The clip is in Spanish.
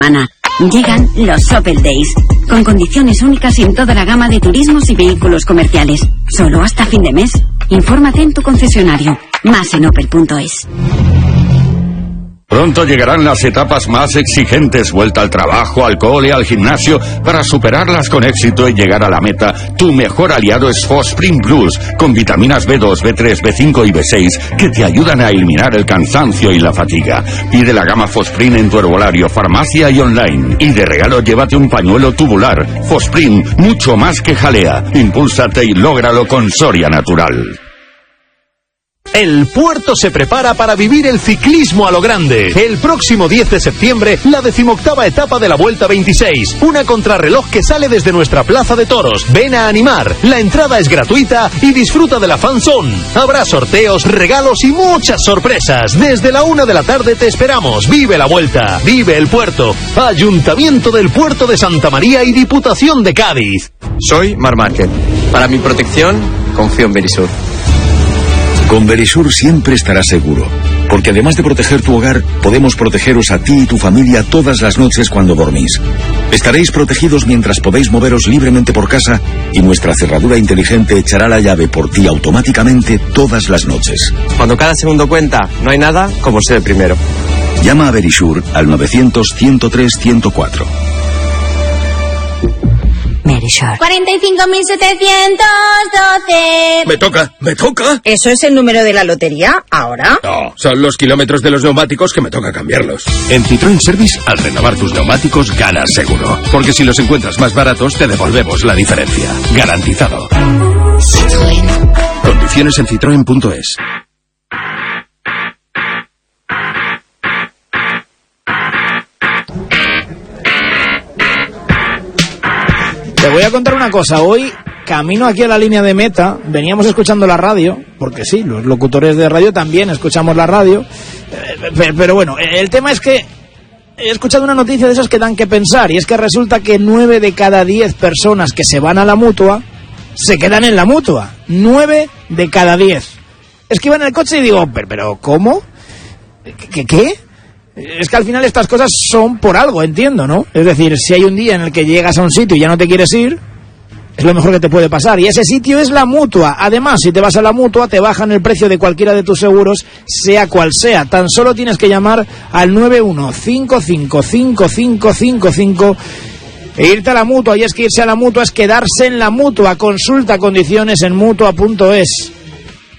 Llegan los Opel Days, con condiciones únicas en toda la gama de turismos y vehículos comerciales. Solo hasta fin de mes. Infórmate en tu concesionario. Más en opel.es. Pronto llegarán las etapas más exigentes, vuelta al trabajo, al cole, al gimnasio. Para superarlas con éxito y llegar a la meta, tu mejor aliado es Fosprin Plus, con vitaminas B2, B3, B5 y B6 que te ayudan a eliminar el cansancio y la fatiga. Pide la gama Fosprin en tu herbolario, farmacia y online. Y de regalo llévate un pañuelo tubular. Fosprin, mucho más que jalea. Impúlsate y lógralo con Soria Natural. El puerto se prepara para vivir el ciclismo a lo grande. El próximo 10 de septiembre, la 18ª etapa de la Vuelta 26. Una contrarreloj que sale desde nuestra plaza de toros. Ven a animar. La entrada es gratuita y disfruta de la fanzone. Habrá sorteos, regalos y muchas sorpresas. Desde la 1 de la tarde te esperamos. Vive la Vuelta. Vive el puerto. Ayuntamiento del Puerto de Santa María y Diputación de Cádiz. Soy Mar Márquez. Para mi protección, confío en Verisur. Con Verisur siempre estarás seguro, porque además de proteger tu hogar, podemos protegeros a ti y tu familia todas las noches cuando dormís. Estaréis protegidos mientras podéis moveros libremente por casa y nuestra cerradura inteligente echará la llave por ti automáticamente todas las noches. Cuando cada segundo cuenta, no hay nada como ser el primero. Llama a Verisur al 900-103-104. Verisur. 45.712. Me toca. ¿Eso es el número de la lotería ahora? No, son los kilómetros de los neumáticos que me toca cambiarlos. En Citroën Service, al renovar tus neumáticos, ganas seguro. Porque si los encuentras más baratos, te devolvemos la diferencia. Garantizado. Citroën. Condiciones en citroen.es. Te voy a contar una cosa. Hoy, camino aquí a la línea de meta, veníamos escuchando la radio, porque sí, los locutores de radio también escuchamos la radio, pero bueno, el tema es que he escuchado una noticia de esas que dan que pensar, y es que resulta que 9 de cada 10 personas que se van a la Mutua se quedan en la Mutua. 9 de cada 10. Es que iba en el coche y digo, pero ¿cómo? ¿Qué? Es que al final estas cosas son por algo, entiendo, ¿no? Es decir, si hay un día en el que llegas a un sitio y ya no te quieres ir, es lo mejor que te puede pasar. Y ese sitio es la Mutua. Además, si te vas a la Mutua, te bajan el precio de cualquiera de tus seguros, sea cual sea. Tan solo tienes que llamar al 91555555 e irte a la Mutua. Y es que irse a la Mutua es quedarse en la Mutua. Consulta condiciones en Mutua.es.